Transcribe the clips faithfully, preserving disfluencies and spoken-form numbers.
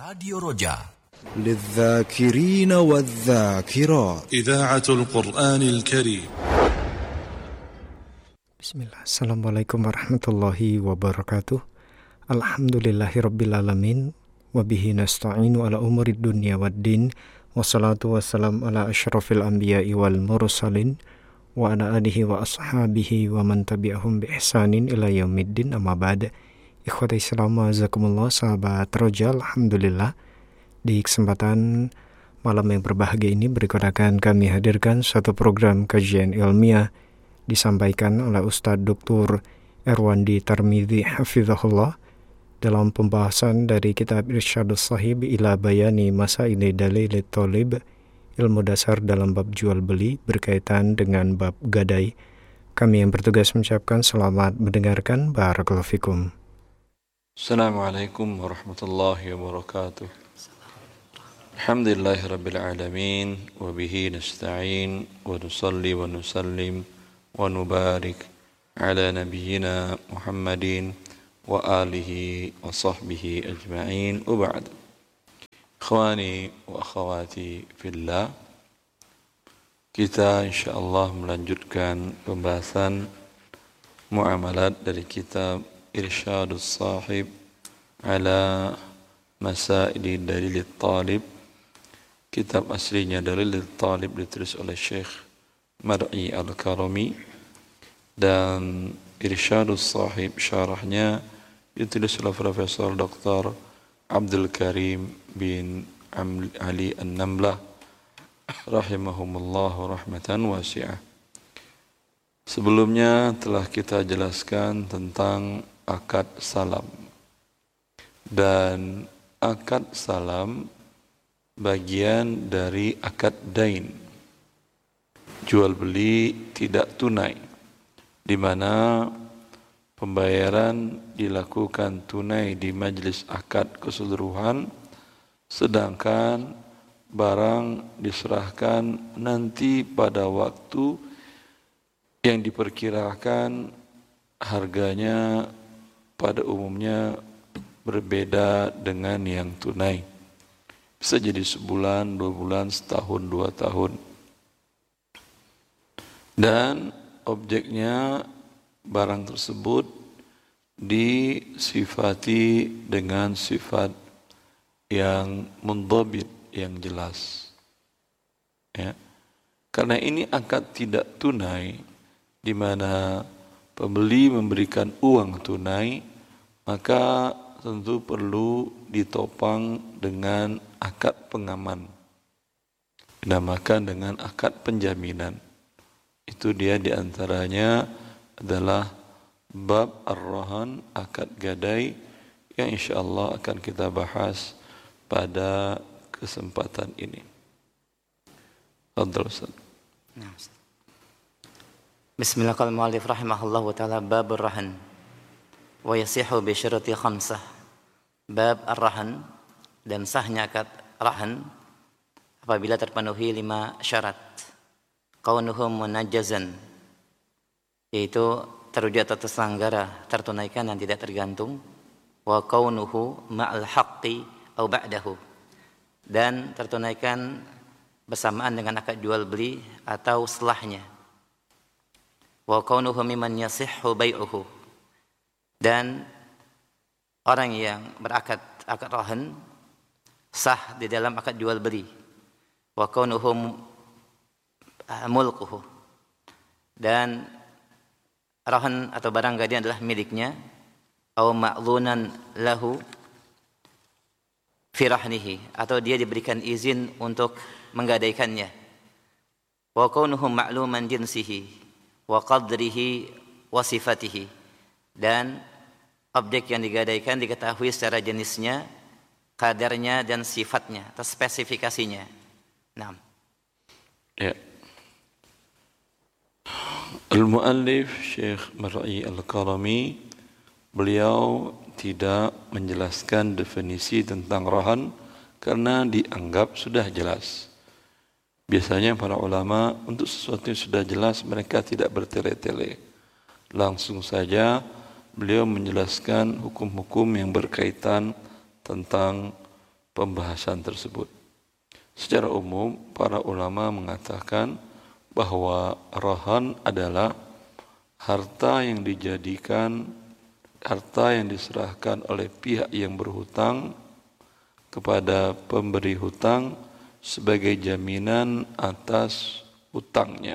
Radio Roja للذاكرين والذاكرات إذاعة القرآن الكريم. Bismillah. Assalamualaikum warahmatullahi wabarakatuh. Alhamdulillahirrabbilalamin. Wabihi nasta'inu ala umurid dunya waddin. Wassalatu wassalam ala ashrafil anbiya'i wal mursalin. Wa ala alihi wa ashabihi wa man tabi'ahum bi ihsanin ila yaumiddin, amma ba'da. Ikhwata Islam azakumullah, sahabat Roja, alhamdulillah di kesempatan malam yang berbahagia ini berikut akan kami hadirkan satu program kajian ilmiah disampaikan oleh Ustadz Doktor Erwandi Tarmidhi hafizahullah dalam pembahasan dari kitab Irsyadus Sahib ila bayani masaili dalilit thalib, ilmu dasar dalam bab jual beli berkaitan dengan bab gadai. Kami yang bertugas mengucapkan selamat mendengarkan. Barakallahu fikum. Assalamualaikum warahmatullahi wabarakatuh. Alhamdulillahi rabbil alamin, wa bihi nasta'in, wa nusalli wa nusallim wa nubarik ala nabiyyina Muhammadin wa alihi wa sahbihi ajma'in, wa ba'd. Ikhwani wa akhawati fillah, kita insyaallah melanjutkan pembahasan muamalat dari kitab Irsyadus Sahib ala masaili dalilit talib. Kitab aslinya Dalilit Talib ditulis oleh Syekh Mar'i Al-Karami, dan Irsyadus Sahib syarahnya ditulis oleh Profesor Doktor Abdul Karim bin Ali An-Namlah rahimahumullah rahmatan wasi'ah. Sebelumnya telah kita jelaskan tentang akad salam, dan akad salam bagian dari akad dain, jual beli tidak tunai, di mana pembayaran dilakukan tunai di majelis akad keseluruhan, sedangkan barang diserahkan nanti pada waktu yang diperkirakan harganya pada umumnya berbeda dengan yang tunai. Bisa jadi sebulan, dua bulan, setahun, dua tahun. Dan objeknya barang tersebut disifati dengan sifat yang mundhabit, yang jelas. Ya. Karena ini akad tidak tunai, di mana pembeli memberikan uang tunai, maka tentu perlu ditopang dengan akad pengaman, dinamakan dengan akad penjaminan. Itu dia diantaranya adalah bab ar-rahan, akad gadai, yang insyaallah akan kita bahas pada kesempatan ini. Fadhal Ustaz. Bismillahirrahmanirrahim. Rahimahullah ta'ala. Bab ar-rahan wa yasihu bi syarati khamsah. Bab ar-rahan, dan sahnya akad rahan apabila terpenuhi lima syarat. Kaunuhu munajjazan, yaitu terwujud atau terselenggara, tertunaikan dan tidak tergantung. Wa kaunuhu ma'al haqqi au ba'dahu, dan tertunaikan bersamaan dengan akad jual beli atau setelahnya. Wa kaunuhu mimman yasihhu bai'uhu, dan orang yang berakad akad rahan sah di dalam akad jual beli. Wa kaunuhu mulkuhu, dan rahan atau barang gadai adalah miliknya. Au ma'dhunan lahu fi rahnihi, atau dia diberikan izin untuk menggadaikannya. Wa kaunuhu ma'luman jinsihi wa qadrihi wa sifatihi, dan objek yang digadaikan diketahui secara jenisnya, kadarnya, dan sifatnya atau spesifikasinya. Nah. Ya. Al-muallif Syekh Mar'i Al-Karami, beliau tidak menjelaskan definisi tentang rahan karena dianggap sudah jelas. Biasanya para ulama untuk sesuatu yang sudah jelas mereka tidak bertele-tele. Langsung saja beliau menjelaskan hukum-hukum yang berkaitan tentang pembahasan tersebut. Secara umum, para ulama mengatakan bahwa rahan adalah harta yang dijadikan, harta yang diserahkan oleh pihak yang berhutang kepada pemberi hutang sebagai jaminan atas hutangnya.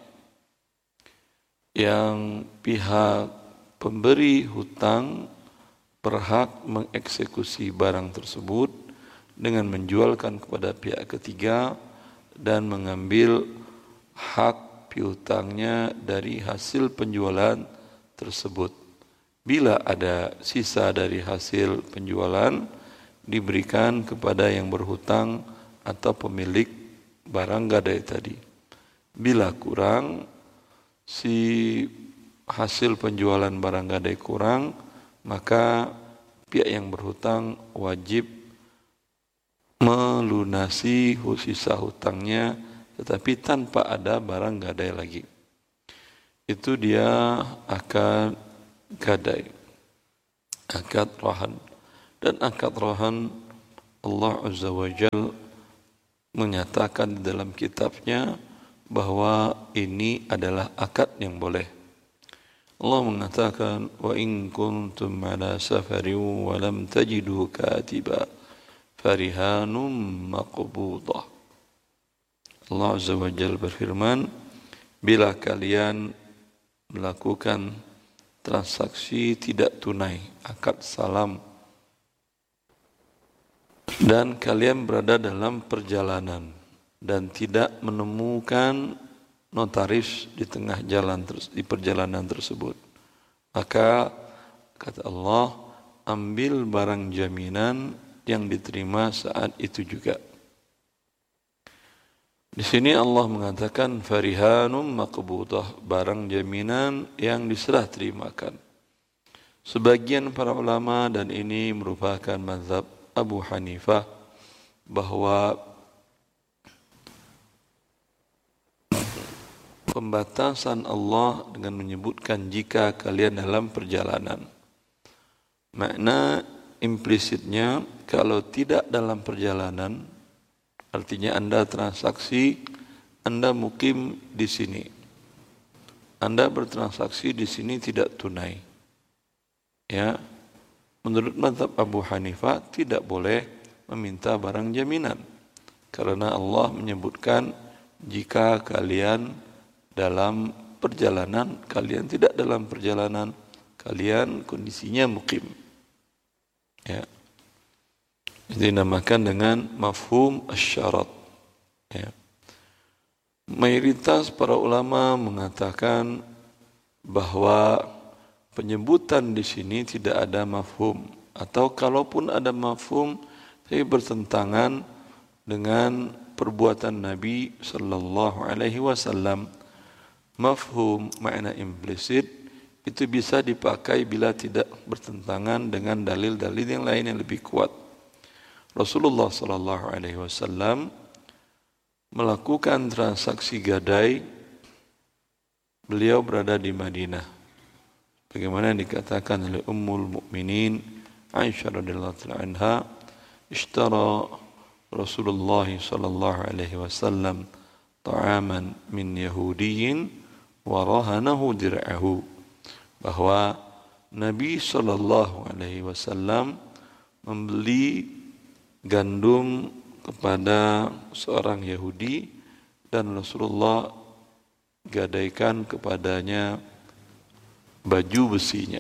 Yang pihak pemberi hutang berhak mengeksekusi barang tersebut dengan menjualkan kepada pihak ketiga dan mengambil hak piutangnya dari hasil penjualan tersebut. Bila ada sisa dari hasil penjualan, diberikan kepada yang berhutang atau pemilik barang gadai tadi. Bila kurang, si hasil penjualan barang gadai kurang, maka pihak yang berhutang wajib melunasi sisa hutangnya, tetapi tanpa ada barang gadai lagi. Itu dia akad gadai, akad rahan. Dan akad rahan Allah Azza wa Jal menyatakan di dalam kitabnya bahwa ini adalah akad yang boleh. Allah mengatakan, wa in kuntum ala safarin wa lam tajidu katiba farihanum maqbudah. Allah Azza wa Jalla berfirman, bila kalian melakukan transaksi tidak tunai, akad salam, dan kalian berada dalam perjalanan dan tidak menemukan notaris di tengah jalan di perjalanan tersebut, maka kata Allah, ambil barang jaminan yang diterima saat itu juga. Di sini Allah mengatakan farihanum maqbudah, barang jaminan yang diserah terimakan. Sebagian para ulama, dan ini merupakan mazhab Abu Hanifah, bahwa pembatasan Allah dengan menyebutkan jika kalian dalam perjalanan, makna implisitnya kalau tidak dalam perjalanan, artinya Anda transaksi, Anda mukim di sini, Anda bertransaksi di sini tidak tunai. Ya, menurut mazhab Abu Hanifah tidak boleh meminta barang jaminan, karena Allah menyebutkan jika kalian dalam perjalanan, kalian tidak dalam perjalanan, kalian kondisinya mukim. Ya. Itu dinamakan dengan mafhum asyarat. Ya. Mayoritas para ulama mengatakan bahwa penyebutan di sini tidak ada mafhum, atau kalaupun ada mafhum, tapi bertentangan dengan perbuatan Nabi sallallahu alaihi wasallam. Mafhum, makna implisit, itu bisa dipakai bila tidak bertentangan dengan dalil-dalil yang lain yang lebih kuat. Rasulullah sallallahu alaihi wasallam melakukan transaksi gadai, beliau berada di Madinah. Bagaimana dikatakan oleh Ummul Mukminin Aisyah radhiyallahu anha, ishtara Rasulullah sallallahu alaihi wasallam ta'aman min Yahudiyyin wa rahanahu dir'ahu, bahwa Nabi sallallahu alaihi wasallam membeli gandum kepada seorang Yahudi dan Rasulullah gadaikan kepadanya baju besinya.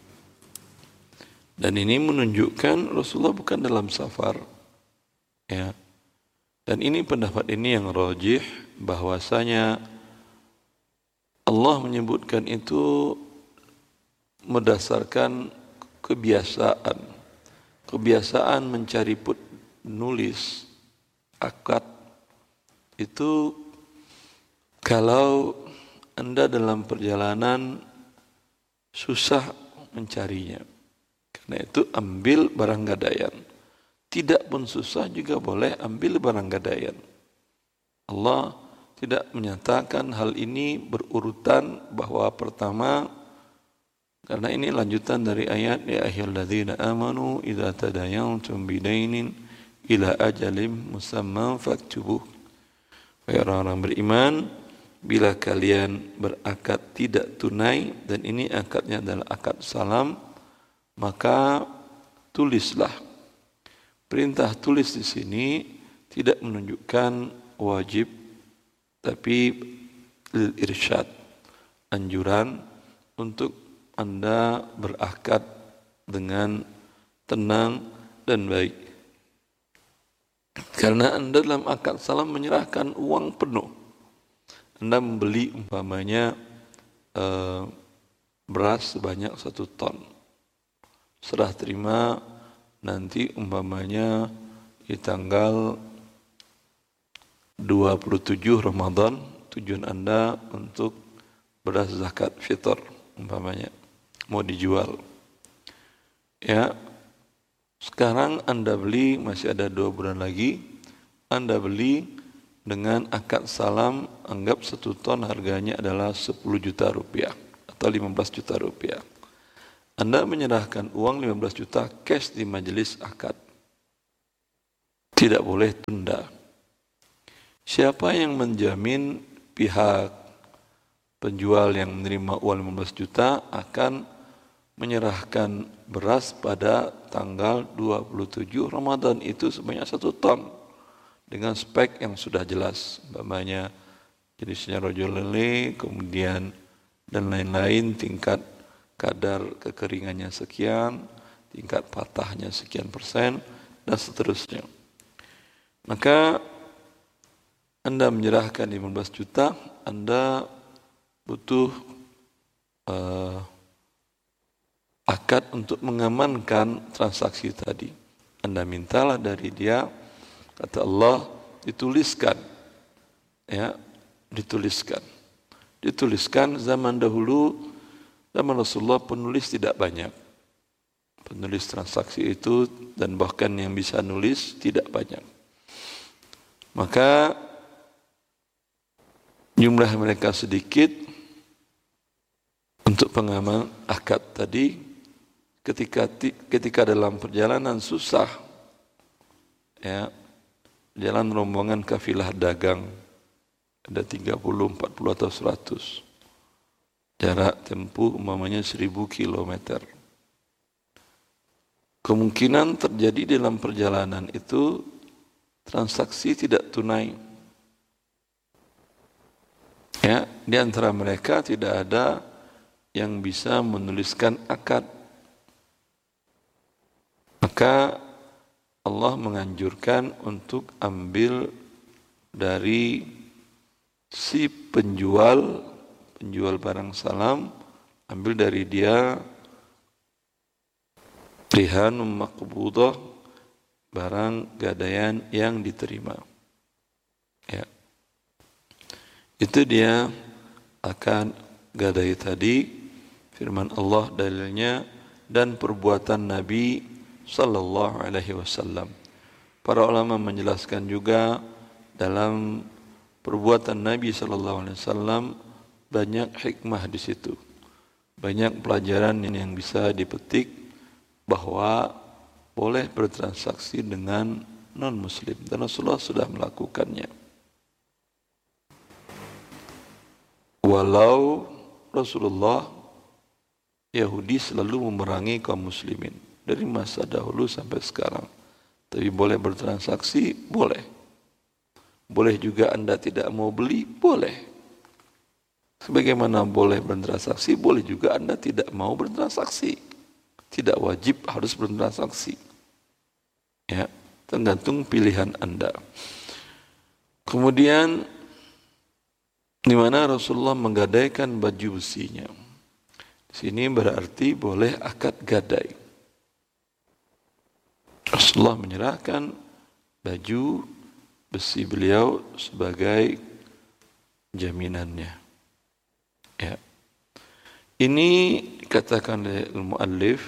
Dan ini menunjukkan Rasulullah bukan dalam safar. Ya. Dan ini pendapat ini yang rajih, bahwasanya Allah menyebutkan itu berdasarkan kebiasaan. Kebiasaan mencari put nulis akad itu kalau Anda dalam perjalanan susah mencarinya. Karena itu ambil barang gadaian. Tidak pun susah juga boleh ambil barang gadaian. Allah tidak menyatakan hal ini berurutan, bahwa pertama, karena ini lanjutan dari ayat ya ayyuhalladzina amanu idza tadayantum bidainin ila ajalim musamma faktubuh. Wahai orang-orang beriman, bila kalian berakad tidak tunai, dan ini akadnya adalah akad salam, maka tulislah. Perintah tulis di sini tidak menunjukkan wajib, tapi irsyad, anjuran untuk Anda berakad dengan tenang dan baik. Karena Anda dalam akad salam menyerahkan uang penuh. Anda membeli umpamanya eh, beras sebanyak satu ton. Serah terima nanti umpamanya di tanggal dua puluh tujuh Ramadan, tujuan Anda untuk beras zakat fitr umpamanya mau dijual. Ya, sekarang Anda beli, masih ada dua bulan lagi, Anda beli dengan akad salam, anggap satu ton harganya adalah sepuluh juta rupiah atau lima belas juta rupiah. Anda menyerahkan uang lima belas juta cash di majelis akad. Tidak boleh tunda. Siapa yang menjamin pihak penjual yang menerima uang lima belas juta akan menyerahkan beras pada tanggal dua puluh tujuh Ramadan itu sebanyak satu ton dengan spek yang sudah jelas, umpamanya jenisnya rojo lele, kemudian dan lain-lain, tingkat kadar kekeringannya sekian, tingkat patahnya sekian persen, dan seterusnya. Maka Anda menyerahkan lima belas juta, Anda butuh uh, akad untuk mengamankan transaksi tadi. Anda mintalah dari dia, kata Allah, dituliskan, ya, dituliskan, dituliskan. Zaman dahulu, zaman Rasulullah penulis tidak banyak, penulis transaksi itu, dan bahkan yang bisa nulis tidak banyak. Maka jumlah mereka sedikit. Untuk pengaman akad tadi, ketika ketika dalam perjalanan susah, ya, jalan rombongan kafilah dagang, ada tiga puluh, empat puluh atau seratus, jarak tempuh umpamanya seribu kilometer. Kemungkinan terjadi dalam perjalanan itu transaksi tidak tunai. Ya, di antara mereka tidak ada yang bisa menuliskan akad. Maka Allah menganjurkan untuk ambil dari si penjual, penjual barang salam, ambil dari dia rihanum maqbudah, barang gadaian yang diterima. Ya. Itu dia akan gadai tadi. Firman Allah dalilnya, dan perbuatan Nabi sallallahu alaihi wasallam. Para ulama menjelaskan juga dalam perbuatan Nabi sallallahu alaihi wasallam banyak hikmah di situ. Banyak pelajaran yang bisa dipetik bahwa boleh bertransaksi dengan non-muslim, dan Rasulullah sudah melakukannya. Walau Rasulullah Yahudi selalu memerangi kaum muslimin dari masa dahulu sampai sekarang. Tapi boleh bertransaksi? Boleh. Boleh juga Anda tidak mau beli? Boleh. Sebagaimana boleh bertransaksi, boleh juga Anda tidak mau bertransaksi. Tidak wajib harus bertransaksi. Ya, tergantung pilihan Anda. Kemudian di mana Rasulullah menggadaikan baju besinya. Di sini berarti boleh akad gadai. Rasulullah menyerahkan baju besi beliau sebagai jaminannya. Ya. Ini dikatakan oleh al-muallif,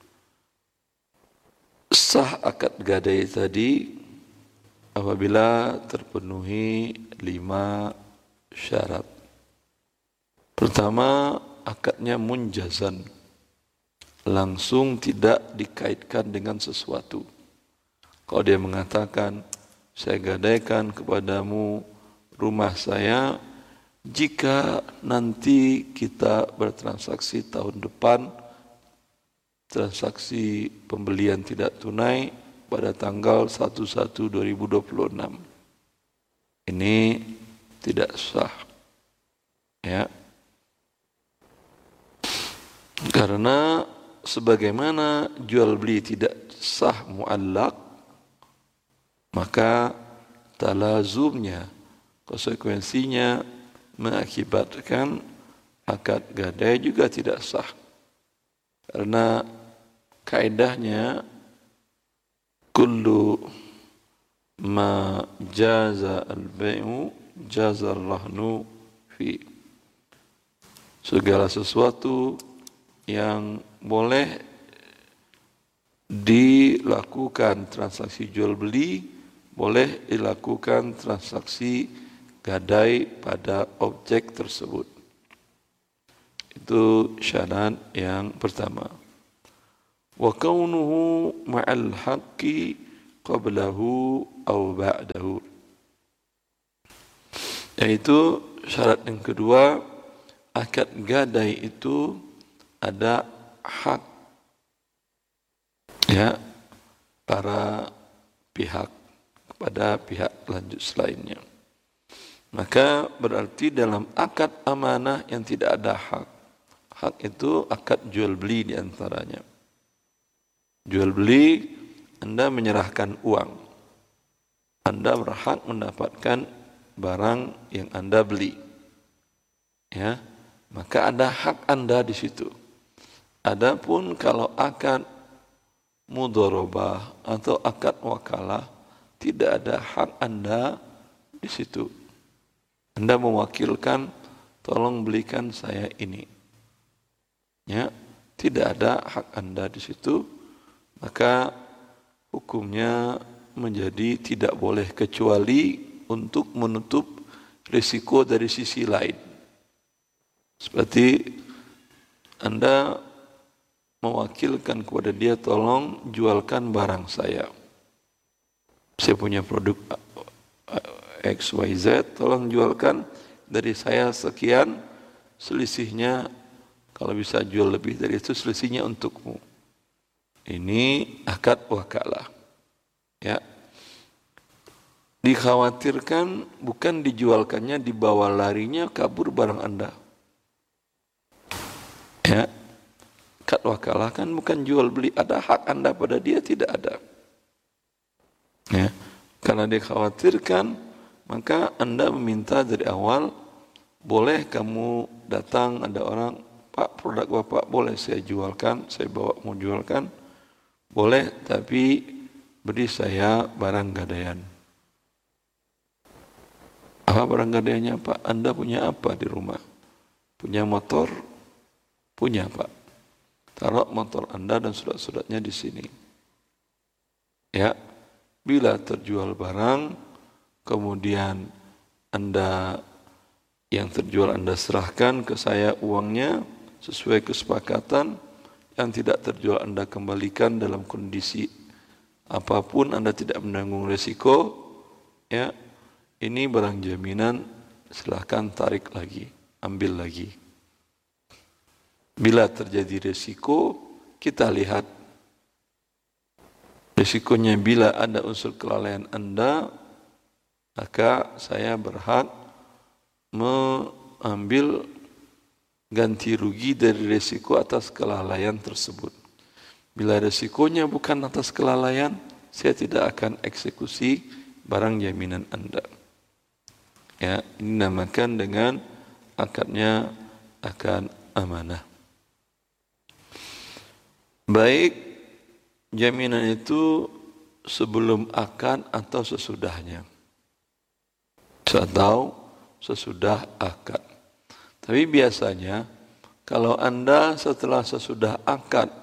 sah akad gadai tadi apabila terpenuhi lima syarat. Pertama, akadnya munjazan, langsung tidak dikaitkan dengan sesuatu. Kalau dia mengatakan, saya gadaikan kepadamu rumah saya jika nanti kita bertransaksi tahun depan, transaksi pembelian tidak tunai pada tanggal satu satu dua ribu dua puluh enam. Ini tidak sah. Ya. Karena sebagaimana jual beli tidak sah muallaq, maka talazumnya, konsekuensinya mengakibatkan akad gadai juga tidak sah. Karena kaidahnya kullu ma jaza al-bai'u jaza al-rahnu fi. Segala sesuatu yang boleh dilakukan transaksi jual beli, boleh dilakukan transaksi gadai pada objek tersebut. Itu syarat yang pertama. Wa kaunuhu ma'al haqqi qablahu aw ba'dahu. Yaitu syarat yang kedua, akad gadai itu ada hak ya para pihak kepada pihak lanjut selainnya. Maka berarti dalam akad amanah yang tidak ada hak. Hak itu akad jual beli diantaranya. Jual beli, Anda menyerahkan uang. Anda berhak mendapatkan barang yang Anda beli. Ya, maka ada hak Anda di situ. Adapun kalau akad mudharabah atau akad wakalah, tidak ada hak Anda di situ. Anda mewakilkan, tolong belikan saya ini. Ya, tidak ada hak Anda di situ, maka hukumnya menjadi tidak boleh kecuali untuk menutup risiko dari sisi lain. Seperti Anda mewakilkan kepada dia, tolong jualkan barang saya. Saya punya produk X Y Z, tolong jualkan dari saya sekian, selisihnya kalau bisa jual lebih dari itu, selisihnya untukmu. Ini akad wakalah. Ya. Dikhawatirkan bukan dijualkannya, dibawa larinya kabur barang Anda. Ya. Akad wakalah kan bukan jual beli, ada hak Anda pada dia, tidak ada. Ya. Karena dikhawatirkan, maka Anda meminta dari awal, boleh kamu datang, ada orang, Pak, produk Bapak boleh saya jualkan, saya bawa mau jualkan, boleh, tapi beri saya barang gadaian. Apa barang gadaiannya, Pak? Anda punya apa di rumah? Punya motor? Punya, Pak. Taruh motor Anda dan surat-suratnya di sini. Ya, bila terjual barang, kemudian Anda yang terjual Anda serahkan ke saya uangnya sesuai kesepakatan, yang tidak terjual Anda kembalikan dalam kondisi apapun, Anda tidak menanggung resiko. Ya, ini barang jaminan, silahkan tarik lagi, ambil lagi. Bila terjadi resiko, kita lihat resikonya. Bila ada unsur kelalaian Anda, maka saya berhak mengambil ganti rugi dari resiko atas kelalaian tersebut. Bila resikonya bukan atas kelalaian, saya tidak akan eksekusi barang jaminan Anda. Ya, ini namakan dengan akadnya akad amanah. Baik jaminan itu sebelum akad atau sesudahnya, atau sesudah akad. Tapi biasanya kalau Anda setelah sesudah akad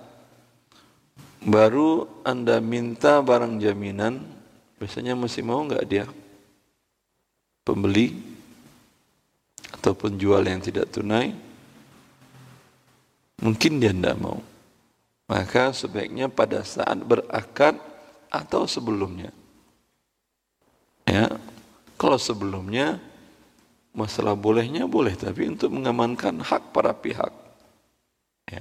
baru Anda minta barang jaminan, biasanya masih mau enggak dia? Pembeli atau penjual yang tidak tunai? Mungkin dia tidak mau. Maka sebaiknya pada saat berakad atau sebelumnya. Ya, kalau sebelumnya masalah bolehnya boleh, tapi untuk mengamankan hak para pihak. Ya.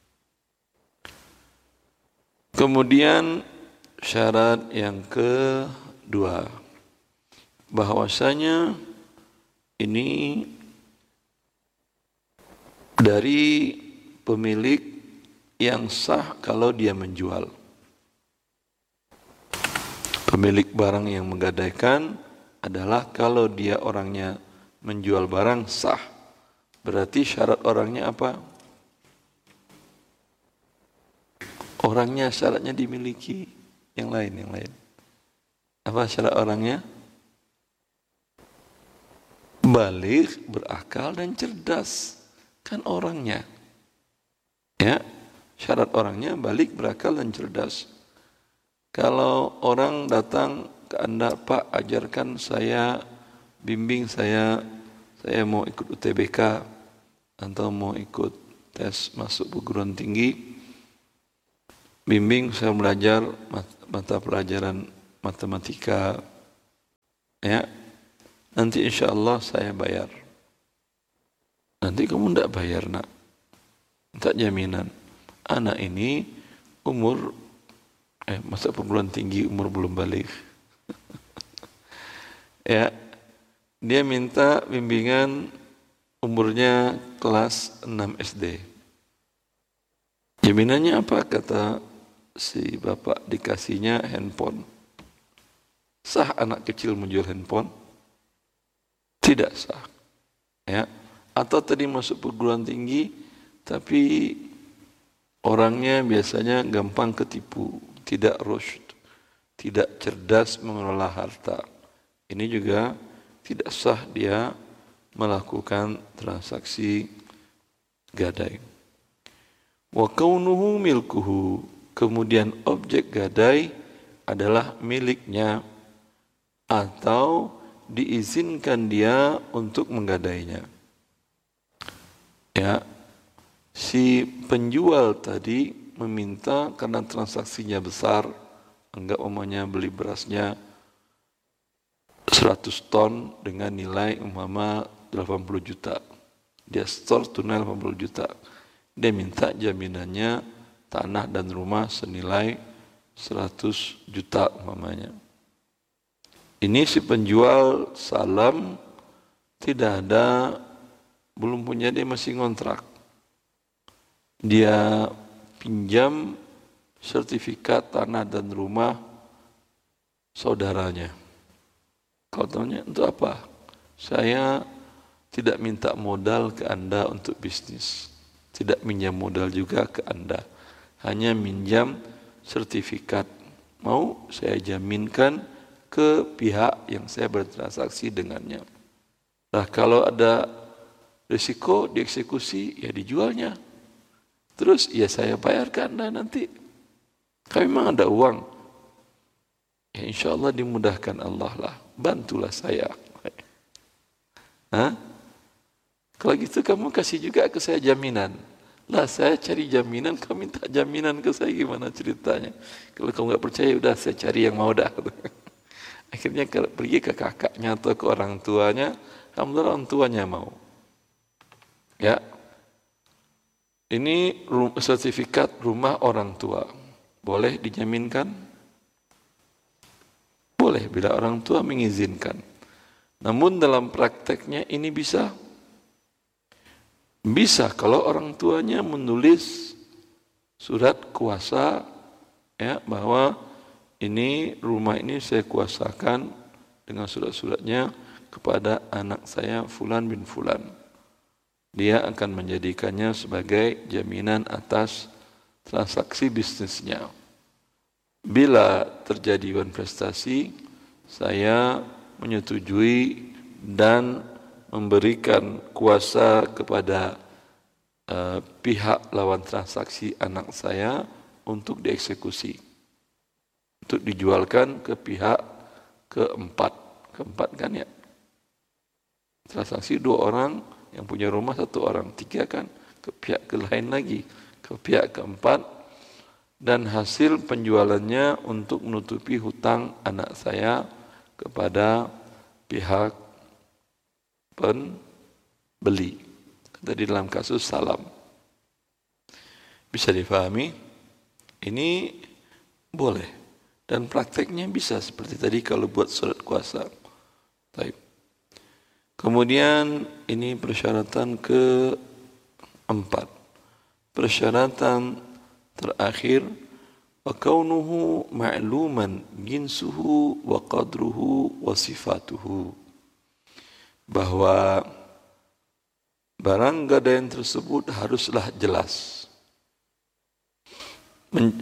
Kemudian syarat yang kedua, bahwasanya ini dari pemilik yang sah kalau dia menjual. Pemilik barang yang menggadaikan adalah kalau dia orangnya menjual barang sah. Berarti syarat orangnya apa? Orangnya syaratnya dimiliki. Yang lain, yang lain. Apa syarat orangnya? Baligh, berakal dan cerdas. Kan orangnya. Ya, syarat orangnya balik, berakal dan cerdas. Kalau orang datang ke Anda, Pak, ajarkan saya, bimbing saya, saya mau ikut U T B K atau mau ikut tes masuk perguruan tinggi, bimbing saya belajar mata pelajaran matematika, ya, nanti insya Allah saya bayar. Nanti kamu tidak bayar, nak. Tak jaminan. Anak ini umur eh masa perguruan tinggi, umur belum balik. Ya, dia minta bimbingan umurnya kelas enam S D. Jaminannya apa? Kata si bapak, dikasihnya handphone. Sah anak kecil menjual handphone? Tidak sah. Ya. Atau tadi masuk perguruan tinggi, tapi orangnya biasanya gampang ketipu, tidak rusyd, tidak cerdas mengelola harta. Ini juga tidak sah dia melakukan transaksi gadai. Wa kaunuhu milkuhu, kemudian objek gadai adalah miliknya atau diizinkan dia untuk menggadainya. Ya, si penjual tadi meminta karena transaksinya besar, anggap umpamanya beli berasnya seratus ton dengan nilai umpama delapan puluh juta. Dia store tunai delapan puluh juta. Dia minta jaminannya tanah dan rumah senilai seratus juta umpamanya. Ini si penjual salam, tidak ada, belum punya, dia masih ngontrak. Dia pinjam sertifikat tanah dan rumah saudaranya. Kau tanya, untuk apa? Saya tidak minta modal ke Anda untuk bisnis. Tidak minjam modal juga ke Anda. Hanya minjam sertifikat. Mau saya jaminkan ke pihak yang saya bertransaksi dengannya. Nah, kalau ada risiko dieksekusi, ya dijualnya. Terus ya saya bayar ke Anda nanti. Kami memang ada uang. Ya insya Allah dimudahkan Allah lah. Bantulah saya. Hah? Kalau gitu kamu kasih juga ke saya jaminan. Lah saya cari jaminan, kamu minta jaminan ke saya, gimana ceritanya? Kalau kamu nggak percaya, udah saya cari yang mau dah. Akhirnya pergi ke kakaknya atau ke orang tuanya, alhamdulillah orang tuanya mau. Ya, ini sertifikat rumah orang tua, boleh dijaminkan? Boleh bila orang tua mengizinkan. Namun dalam prakteknya ini bisa? Bisa kalau orang tuanya menulis surat kuasa, ya, bahwa ini rumah ini saya kuasakan dengan surat-suratnya kepada anak saya Fulan bin Fulan. Dia akan menjadikannya sebagai jaminan atas transaksi bisnisnya. Bila terjadi investasi, saya menyetujui dan memberikan kuasa kepada uh, pihak lawan transaksi anak saya untuk dieksekusi, untuk dijualkan ke pihak keempat. Keempat kan ya? Transaksi dua orang, yang punya rumah satu orang, tiga kan, ke pihak ke lain lagi, ke pihak keempat, dan hasil penjualannya untuk menutupi hutang anak saya kepada pihak pembeli. Tadi dalam kasus salam. Bisa difahami? Ini boleh. Dan prakteknya bisa seperti tadi kalau buat surat kuasa. Baik. Kemudian ini persyaratan keempat. Persyaratan terakhir, wa kaunuhu ma'luman jinsuhu wa qadruhu wa sifatuhu. Bahwa barang gadaian tersebut haruslah jelas. Men-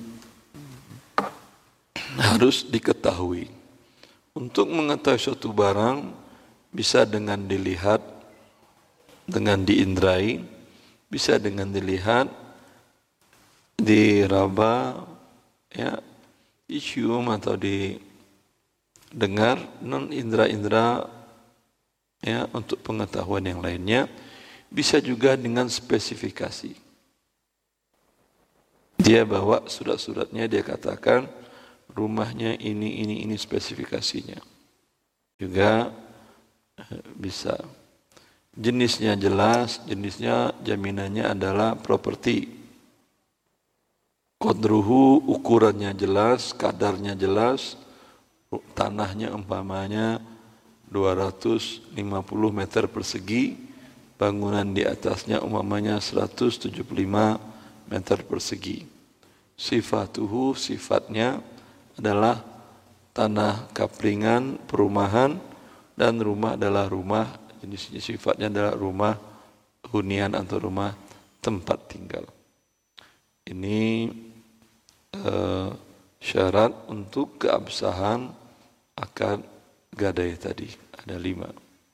harus diketahui. Untuk mengetahui suatu barang bisa dengan dilihat, dengan diindrai, bisa dengan dilihat, diraba, ya, dicium atau didengar, non indra-indra, ya, untuk pengetahuan yang lainnya. Bisa juga dengan spesifikasi. Dia bawa surat-suratnya, dia katakan rumahnya ini, ini, ini spesifikasinya. Juga bisa. Jenisnya jelas, jenisnya jaminannya adalah properti. Qadruhu, ukurannya jelas, kadarnya jelas, tanahnya umpamanya dua ratus lima puluh meter persegi, bangunan di atasnya umpamanya seratus tujuh puluh lima meter persegi. Sifatuhu, sifatnya adalah tanah kaplingan, perumahan, dan rumah adalah rumah, jenisnya sifatnya adalah rumah hunian atau rumah tempat tinggal. Ini eh, syarat untuk keabsahan akad gadai tadi. Ada lima.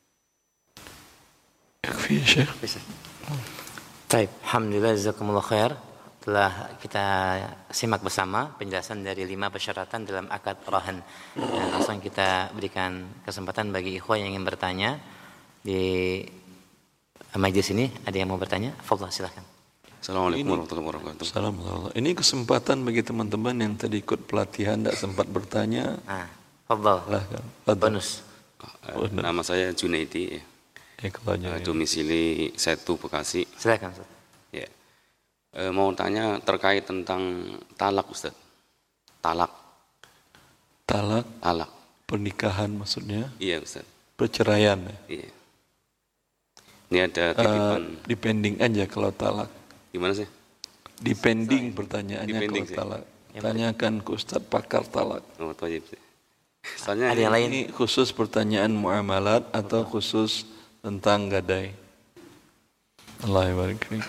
Yakfi ya Syekh. Baik, alhamdulillah jazakumullah khair. Telah kita simak bersama penjelasan dari lima persyaratan dalam akad rahan. Dan langsung kita berikan kesempatan bagi ikhwan yang ingin bertanya di majelis ini. Ada yang mau bertanya? Fadhil, silakan. Assalamualaikum warahmatullahi wabarakatuh. Assalamualaikum. Ini kesempatan bagi teman-teman yang tadi ikut pelatihan tidak sempat bertanya. Ah, fadhil. Silahkan. Bonus. Nama saya Junaidi, Ya, uh, domisili Setu Bekasi. Silakan, Ustaz. Ya. E, mau tanya terkait tentang talak, Ustaz. Talak. Talak, Talak. pernikahan maksudnya? Iya, Ustaz. Perceraian. Iya. Ini ada Uh, titipan. depending aja kalau talak. Gimana sih? Depending pertanyaannya Depending kalau sih. talak. Tanyakan ke Ustaz pakar talak. Oh, wajib sih. Soalnya Ada yang lain? Ini khusus pertanyaan muamalat atau khusus tentang gadai? Allah barik fiik.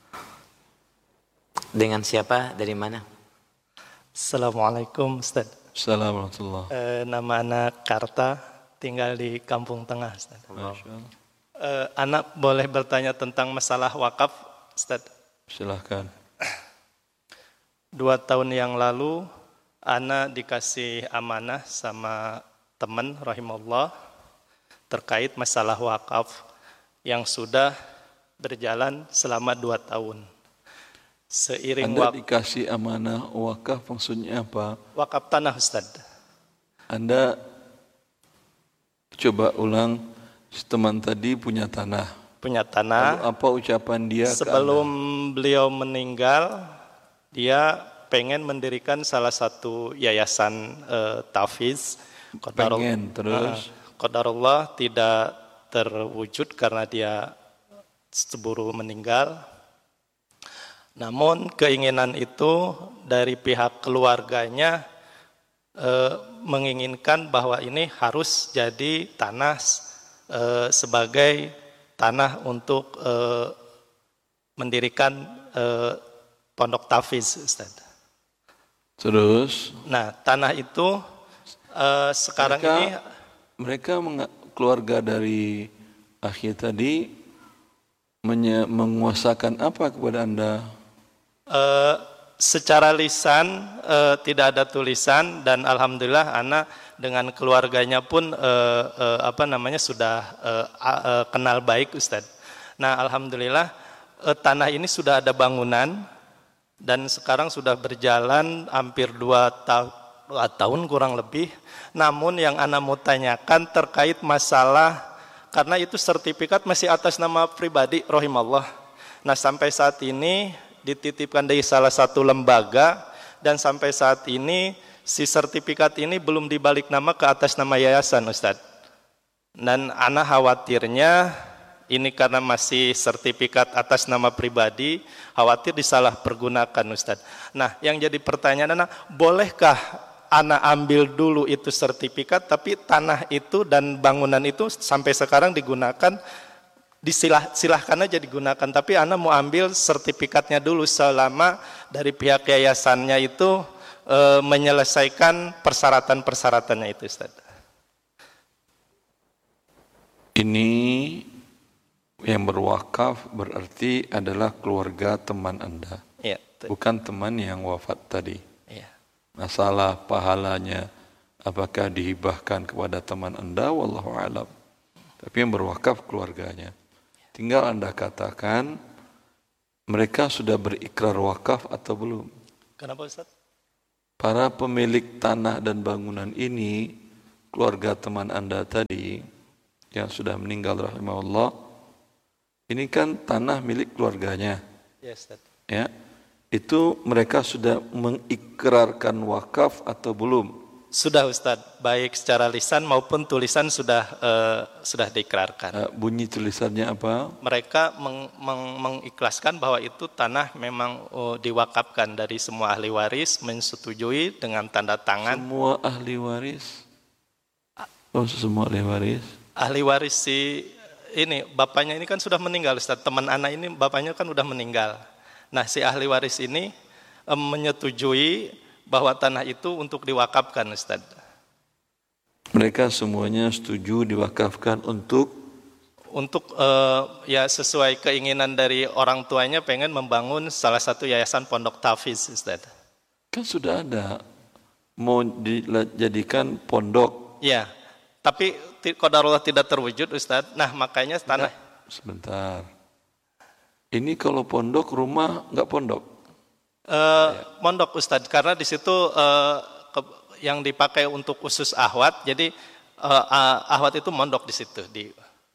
Dengan siapa? Dari mana? Assalamualaikum Ustaz. Assalamualaikum. E, nama anak Karta, tinggal di Kampung Tengah Ustaz. E, anak boleh bertanya tentang masalah wakaf Ustaz. Silahkan. Dua tahun yang lalu anak dikasih amanah sama teman rahimahullah terkait masalah wakaf yang sudah berjalan selama dua tahun. Seiring Anda wak- dikasih amanah wakaf maksudnya apa? wakaf tanah Ustaz. Anda coba ulang, teman tadi punya tanah. Punya Lalu tanah. apa ucapan dia ke Sebelum Anda? beliau meninggal, dia pengen mendirikan salah satu yayasan uh, tafiz. Qadarul- Pengen, terus? Uh, Qadarullah tidak terwujud karena dia seburu meninggal. Namun keinginan itu dari pihak keluarganya uh, menginginkan bahwa ini harus jadi tanah uh, sebagai tanah untuk uh, mendirikan uh, pondok tafiz, Ustaz. Terus? Nah, tanah itu uh, sekarang mereka, ini mereka menga- keluarga dari akhi tadi menye- menguasakan apa kepada Anda? uh, secara lisan uh, tidak ada tulisan dan alhamdulillah anak dengan keluarganya pun uh, uh, apa namanya sudah uh, uh, kenal baik, Ustaz. Nah, alhamdulillah uh, tanah ini sudah ada bangunan dan sekarang sudah berjalan hampir dua, ta- dua tahun kurang lebih. Namun yang ana mau tanyakan terkait masalah, karena itu sertifikat masih atas nama pribadi rahimallah. Nah sampai saat ini dititipkan dari salah satu lembaga, dan sampai saat ini si sertifikat ini belum dibalik nama ke atas nama yayasan Ustadz. Dan ana khawatirnya ini karena masih sertifikat atas nama pribadi, khawatir disalahpergunakan Ustadz. Nah yang jadi pertanyaan ana, bolehkah ana ambil dulu itu sertifikat, tapi tanah itu dan bangunan itu sampai sekarang digunakan, disilah, silahkan aja digunakan, tapi ana mau ambil sertifikatnya dulu selama dari pihak yayasannya itu e, menyelesaikan persyaratan-persyaratannya itu Ustadz. Ini yang berwakaf berarti adalah keluarga teman Anda, ya, bukan teman yang wafat tadi. Ya. Masalah pahalanya apakah dihibahkan kepada teman Anda, wallahu a'lam. Tapi yang berwakaf keluarganya. Tinggal Anda katakan mereka sudah berikrar wakaf atau belum. Kenapa Ustaz? Para pemilik tanah dan bangunan ini, keluarga teman Anda tadi yang sudah meninggal rahimahullah, ini kan tanah milik keluarganya. Ya, Ustaz. Ya. Itu mereka sudah mengikrarkan wakaf atau belum? Sudah Ustadz, baik secara lisan maupun tulisan sudah uh, sudah diikrarkan. Uh, bunyi tulisannya apa? Mereka meng, meng, mengikhlaskan bahwa itu tanah memang uh, diwakafkan, dari semua ahli waris menyetujui dengan tanda tangan. Semua ahli waris? Oh, semua ahli waris? Ahli waris si ini, bapaknya ini kan sudah meninggal Ustadz, teman anak ini bapaknya kan sudah meninggal. Nah si ahli waris ini um, menyetujui bahwa tanah itu untuk diwakafkan Ustadz. Mereka semuanya setuju diwakafkan untuk? Untuk uh, ya sesuai keinginan dari orang tuanya, pengen membangun salah satu yayasan pondok tahfiz Ustadz. Kan sudah ada, mau dijadikan pondok. Ya, tapi qadarullah tidak terwujud Ustadz. Nah makanya tanah. Nah, sebentar. Ini kalau pondok, rumah nggak pondok? Uh, ya. Mondok Ustadz, karena di situ uh, ke, yang dipakai untuk khusus ahwat, jadi uh, uh, ahwat itu mondok di situ. Di...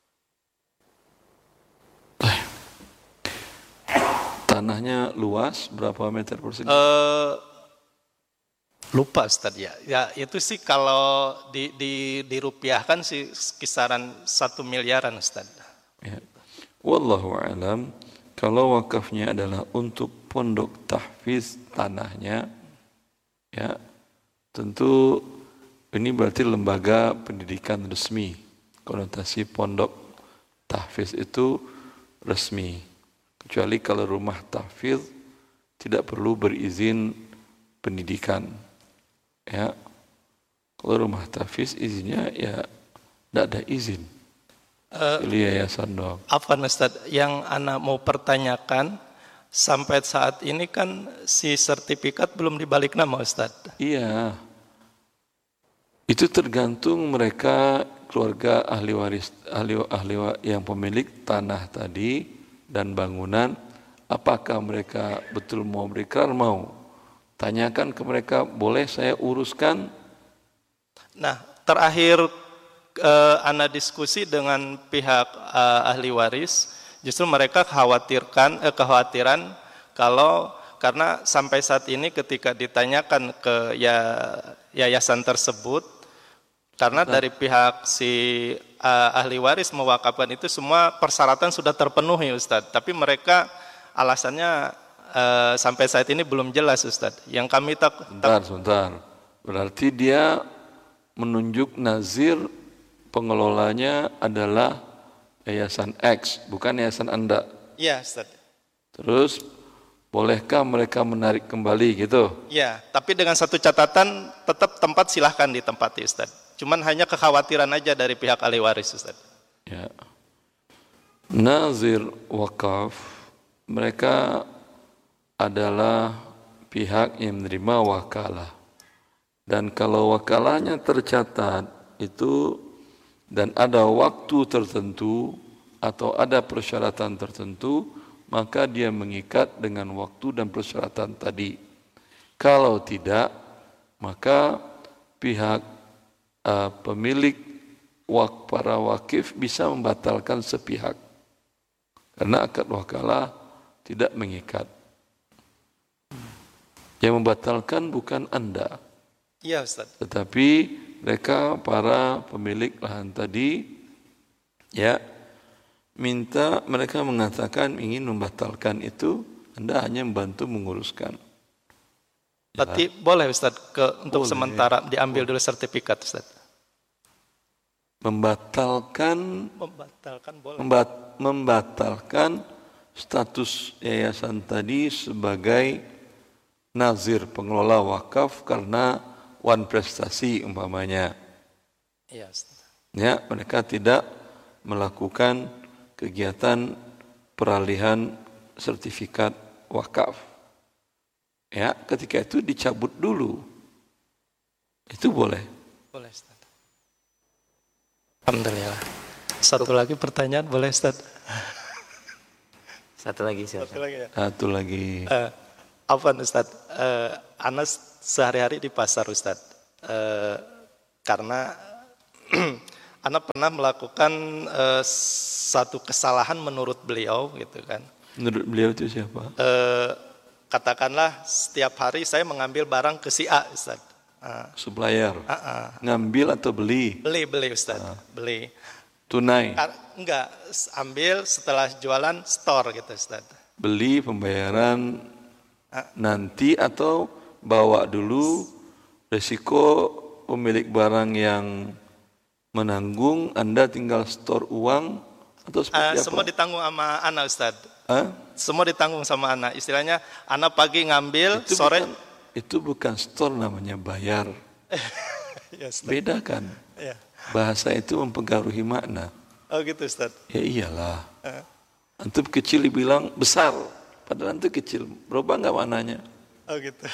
Tanahnya luas berapa meter persegi? Uh, lupa Ustadz ya. Ya itu sih kalau di, di, dirupiahkan sih kisaran satu miliaran Ustadz. Ya. Wallahu a'lam. Kalau wakafnya adalah untuk pondok tahfiz tanahnya, ya tentu ini berarti lembaga pendidikan resmi. Konotasi pondok tahfiz itu resmi. Kecuali kalau rumah tahfiz tidak perlu berizin pendidikan. Ya, kalau rumah tahfiz izinnya ya tidak ada izin. Uh, yayasan dong. Apa Ustaz, yang anak mau pertanyakan, sampai saat ini kan si sertifikat belum dibalik nama Ustaz. Iya. Itu tergantung mereka keluarga ahli waris, ahli ahli yang pemilik tanah tadi dan bangunan, apakah mereka betul mau berikrar, mau. Tanyakan ke mereka, boleh saya uruskan? Nah, terakhir Uh, Ana diskusi dengan pihak uh, ahli waris, justru mereka khawatirkan, eh, kekhawatiran kalau karena sampai saat ini ketika ditanyakan ke ya, yayasan tersebut, karena nah. dari pihak si uh, ahli waris mewakafkan itu semua persyaratan sudah terpenuhi Ustadz, tapi mereka alasannya uh, sampai saat ini belum jelas Ustadz. Yang kami tak. Sebentar, sebentar. Berarti dia menunjuk nazir. Pengelolanya adalah yayasan X, bukan yayasan Anda. Iya, Ustaz. Terus, bolehkah mereka menarik kembali gitu? Iya, tapi dengan satu catatan, tetap tempat silahkan ditempati, Ustaz. Cuman hanya kekhawatiran aja dari pihak ahli waris, Ustaz. Ya. Nazir wakaf, mereka adalah pihak yang menerima wakalah. Dan kalau wakalahnya tercatat, itu dan ada waktu tertentu atau ada persyaratan tertentu, maka dia mengikat dengan waktu dan persyaratan tadi. Kalau tidak, maka pihak uh, pemilik wak, para wakif bisa membatalkan sepihak. Karena akad wakalah tidak mengikat. Yang membatalkan bukan Anda. Iya Ustaz. Tetapi mereka para pemilik lahan tadi ya minta, mereka mengatakan ingin membatalkan itu, Anda hanya membantu menguruskan. Berarti ya. Boleh Ustaz ke untuk boleh. Sementara diambil dulu sertifikat Ustaz. Membatalkan Membatalkan boleh. Membat, membatalkan status yayasan tadi sebagai nazir pengelola wakaf karena wan prestasi umpamanya. Iya Ustaz. Ya, mereka tidak melakukan kegiatan peralihan sertifikat wakaf. Ya, ketika itu dicabut dulu. Itu boleh. Boleh Ustaz. Alhamdulillah. Satu lagi pertanyaan boleh Ustaz? Satu lagi silakan. Satu lagi ya. Satu lagi. Uh, apa Ustaz? Uh, Anas sehari-hari di pasar Ustaz. Uh, karena Ana pernah melakukan uh, satu kesalahan menurut beliau gitu kan. Menurut beliau itu siapa? Uh, katakanlah setiap hari saya mengambil barang ke si A Ustaz. Uh, Supplier. uh, uh. Ngambil atau beli? Beli, beli Ustaz. Uh. Beli. Tunai? Enggak, ambil setelah jualan store gitu Ustaz. Beli pembayaran uh. nanti atau bawa dulu, resiko pemilik barang yang menanggung, Anda tinggal store uang atau seperti uh, apa? Semua ditanggung sama Ana Ustaz. Huh? Semua ditanggung sama Ana. Istilahnya Ana pagi ngambil, itu sore bukan, itu bukan store namanya, bayar. Ya, beda kan? Ya. Bahasa itu mempengaruhi makna. Oh gitu Ustaz. Ya iyalah. Uh. Antum kecil dibilang besar, padahal antum kecil. Berubah nggak maknanya? Oh gitu.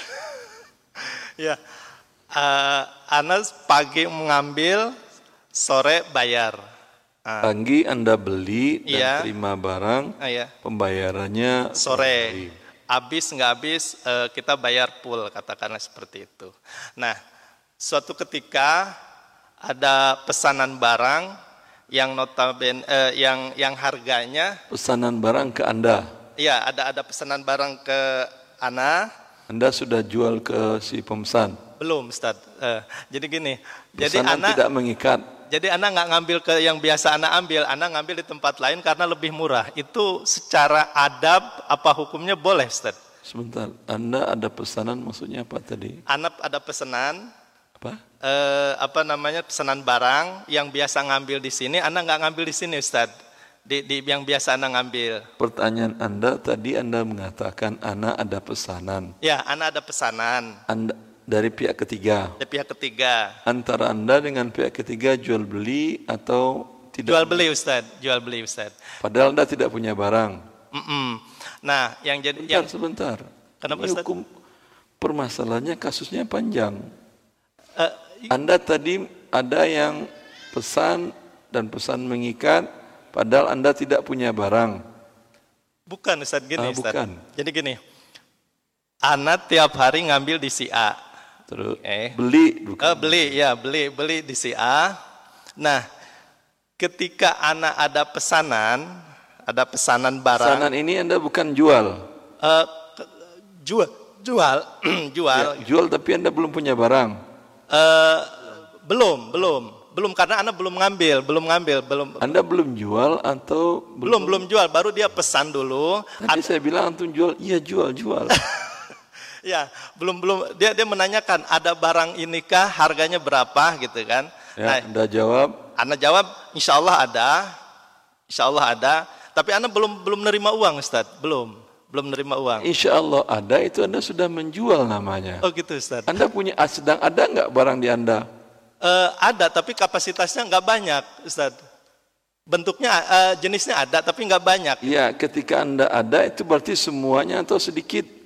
Ya. Uh, Ana pagi mengambil, sore bayar. Uh. Pagi Anda beli dan iya. terima barang, uh, iya. pembayarannya sore. Habis nggak habis uh, kita bayar full, katakanlah seperti itu. Nah, suatu ketika ada pesanan barang yang notabene uh, yang yang harganya pesanan barang ke Anda. Iya, ada ada pesanan barang ke Ana. Anda sudah jual ke si pemesan? Belum, Ustaz. Uh, jadi gini, pesanan jadi Ana tidak mengikat. Jadi Ana nggak ngambil ke yang biasa Ana ambil, Ana ngambil di tempat lain karena lebih murah. Itu secara adab apa hukumnya boleh, Ustaz? Sebentar, Anda ada pesanan maksudnya apa tadi? Ana ada pesanan. Apa? Eh, apa namanya pesanan barang yang biasa ngambil di sini, Ana nggak ngambil di sini, Ustaz. Di, di yang biasa Ana ngambil. Pertanyaan Anda tadi Anda mengatakan Ana ada pesanan. Ya, Ana ada pesanan. Anda dari pihak ketiga. Dari pihak ketiga. Antara Anda dengan pihak ketiga jual beli atau tidak? Jual beli, Ustaz. Jual beli, Ustaz. Padahal Anda tidak punya barang. Mm-mm. Nah, yang jadi sebentar, yang sebentar. Kenapa, Ini Ustaz? hukum permasalahannya kasusnya panjang. Uh, Anda tadi ada yang pesan dan pesan mengikat, padahal Anda tidak punya barang. Bukan Ustaz, gini ah, Ustaz. bukan. Jadi gini, Ana tiap hari ngambil di si A. Terus eh. beli, bukan? Uh, beli, ya beli, beli di si A. Nah, ketika Ana ada pesanan, ada pesanan barang. Pesanan ini Anda bukan jual. Uh, jual, jual, jual. Ya, jual tapi Anda belum punya barang. Uh, belum, belum, belum karena Ana belum ngambil, belum ngambil, belum. Anda belum jual atau belum, belum jual, baru dia pesan dulu. Tadi An- saya bilang antum jual, iya jual, jual. Ya, belum belum dia dia menanyakan ada barang inikah, harganya berapa gitu kan? Ya, nah, Anda jawab. Anda jawab, insya Allah ada, insya Allah ada. Tapi Anda belum belum nerima uang, Ustaz, belum belum nerima uang. Insya Allah ada, itu Anda sudah menjual namanya. Oh gitu, Ustaz. Anda punya sedang ada nggak barang di Anda? Uh, ada, tapi kapasitasnya nggak banyak, Ustaz. Bentuknya uh, jenisnya ada, tapi nggak banyak. Iya, ketika Anda ada itu berarti semuanya atau sedikit.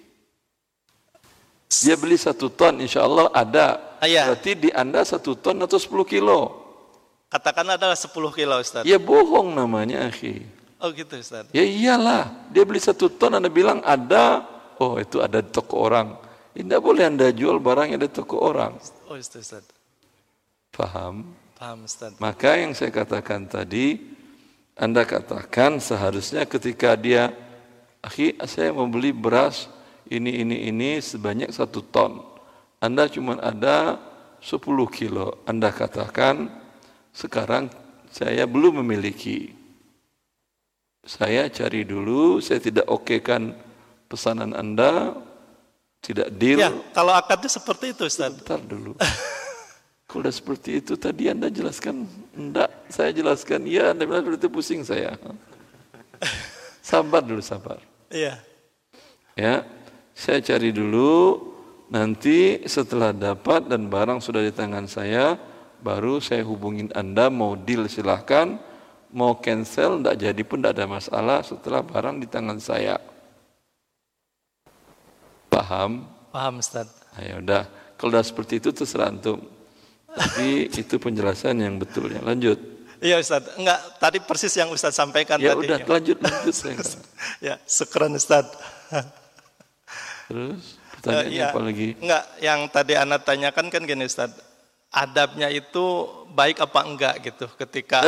Dia beli satu ton, insya Allah ada. Ah, ya. Berarti di Anda satu ton atau sepuluh kilo. Katakanlah adalah sepuluh kilo, Ustaz. Ya bohong namanya, akhi. Oh gitu Ustaz. Ya iyalah, dia beli satu ton, Anda bilang ada, oh itu ada di toko orang. Tidak boleh Anda jual barang yang ada di toko orang. Oh itu Ustaz. Paham? Paham Ustaz. Maka yang saya katakan tadi, Anda katakan seharusnya ketika dia, akhi saya mau beli beras ini, ini, ini sebanyak satu ton. Anda cuma ada sepuluh kilo. Anda katakan, sekarang saya belum memiliki. Saya cari dulu, saya tidak okekan pesanan Anda, tidak deal. Ya, kalau akadnya seperti itu Ustaz. Bentar dulu. Kalau udah seperti itu, tadi Anda jelaskan, enggak, saya jelaskan, iya, Anda bilang seperti itu, pusing saya. Sabar dulu, sabar. Iya. Ya, saya cari dulu, nanti setelah dapat dan barang sudah di tangan saya, baru saya hubungin Anda, mau deal silahkan, mau cancel, tidak jadi pun tidak ada masalah setelah barang di tangan saya. Paham? Paham Ustaz. Ayo udah, kalau udah seperti itu terserah antum. Tapi itu penjelasan yang betul ya. Lanjut. Iya Ustaz. Enggak, tadi persis yang Ustaz sampaikan ya tadi. Udah, ya udah lanjut lanjut saya. Ya, syukran Ustaz. Terus pertanyaannya uh, ya, apa lagi? Enggak, yang tadi Ana tanyakan kan gini Ustaz. Adabnya itu baik apa enggak gitu ketika